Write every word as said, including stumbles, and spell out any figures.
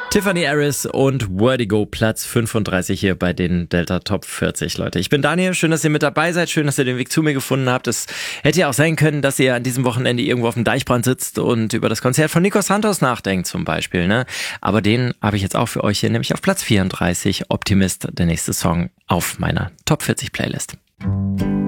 Tiffany Harris und Vertigo, Platz fünfunddreißig hier bei den Delta Top vierzig, Leute. Ich bin Daniel, schön, dass ihr mit dabei seid, schön, dass ihr den Weg zu mir gefunden habt. Es hätte ja auch sein können, dass ihr an diesem Wochenende irgendwo auf dem Deichbrand sitzt und über das Konzert von Nico Santos nachdenkt zum Beispiel, ne? Aber den habe ich jetzt auch für euch hier, nämlich auf Platz vierunddreißig, Optimist, der nächste Song auf meiner Top vierzig Playlist.